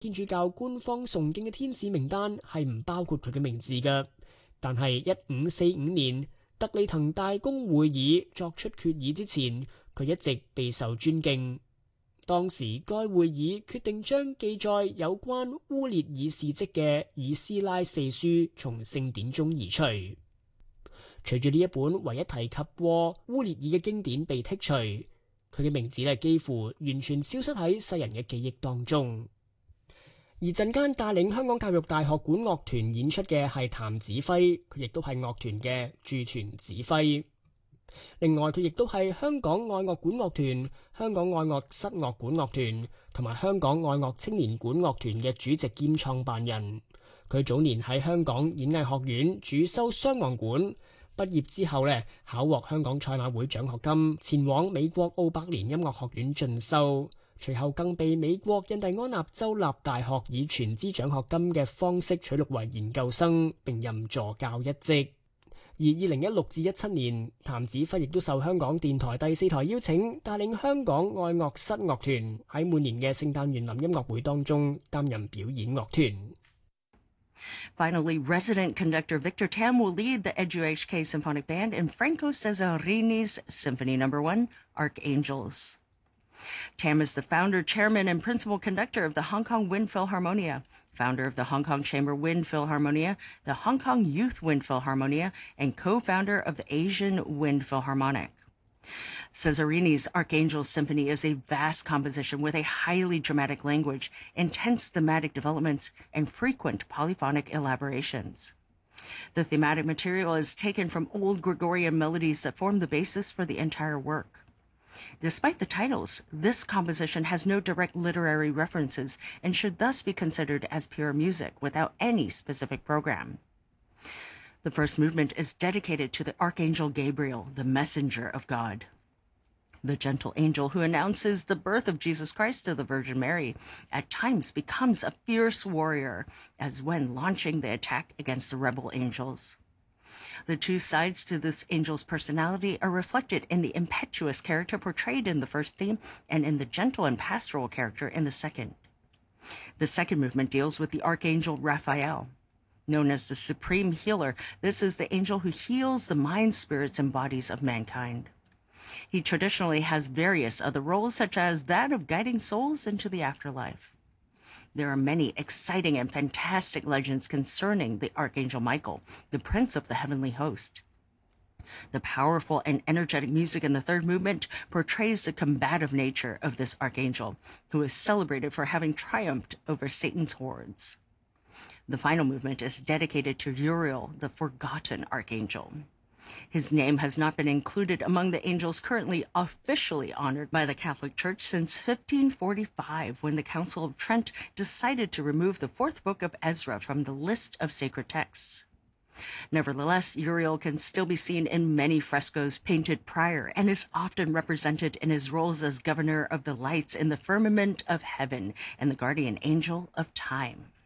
天主教官方崇敬嘅天使名單係唔包括佢嘅名字嘅。但係1545年特里滕大公會議作出決議之前，佢一直備受尊敬。當時該會議決定將記載有關烏列爾事蹟嘅以斯拉四書從聖典中移除。隨住呢一本唯一提及過烏列爾嘅經典被剔除，佢嘅名字咧幾乎完全消失喺世人嘅記憶當中。而陣間帶領香港教育大學管樂團演出嘅係譚子輝，佢亦都係樂團嘅駐團指揮。另外，佢亦都係香港愛樂管樂團、香港愛樂室樂管樂團同埋香港愛樂青年管樂團嘅主席兼創辦人。佢早年喺香港演藝學院主修雙簧管，畢業之後呢，考獲香港賽馬會獎學金，前往美國奧伯連音樂學院進修。隨後更被美國印第安納州立大學以全資獎學金嘅方式取錄為研究生，並任助教一職。而2016至17年，譚子輝亦都受香港電台第4台邀請，帶領香港愛樂室樂團喺每年嘅聖誕園林音樂會當中擔任表演樂團。 Finally, resident conductor Victor Tam will lead the EduHK Symphonic Band in Franco Cesarini's Symphony No. 1, Archangels. Tam is the founder, chairman, and principal conductor of the Hong Kong Wind Philharmonia, founder of the Hong Kong Chamber Wind Philharmonia, the Hong Kong Youth Wind Philharmonia, and co-founder of the Asian Wind Philharmonic. Cesarini's Archangel Symphony is a vast composition with a highly dramatic language, intense thematic developments, and frequent polyphonic elaborations. The thematic material is taken from old Gregorian melodies that form the basis for the entire work. Despite the titles, this composition has no direct literary references and should thus be considered as pure music without any specific program. The first movement is dedicated to the Archangel Gabriel, the messenger of God. The gentle angel who announces the birth of Jesus Christ to the Virgin Mary at times becomes a fierce warrior, as when launching the attack against the rebel angels. The two sides to this angel's personality are reflected in the impetuous character portrayed in the first theme and in the gentle and pastoral character in the second. The second movement deals with the Archangel Raphael. Known as the Supreme Healer, this is the angel who heals the minds, spirits, and bodies of mankind. He traditionally has various other roles, such as that of guiding souls into the afterlife. There are many exciting and fantastic legends concerning the Archangel Michael, the Prince of the Heavenly Host. The powerful and energetic music in the third movement portrays the combative nature of this archangel, who is celebrated for having triumphed over Satan's hordes. The final movement is dedicated to Uriel, the forgotten archangel. His name has not been included among the angels currently officially honored by the Catholic Church since 1545, when the Council of Trent decided to remove the fourth book of Ezra from the list of sacred texts. Nevertheless, Uriel can still be seen in many frescoes painted prior and is often represented in his roles as governor of the lights in the firmament of heaven and the guardian angel of time.